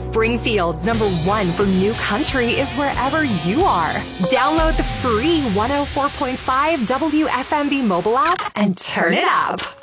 Springfield's #1 for new country is wherever you are. Download the free 104.5 WFMB mobile app and turn it up.